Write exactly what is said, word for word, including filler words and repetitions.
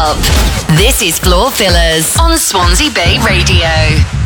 up. This is Floor Fillers on Swansea Bay Radio.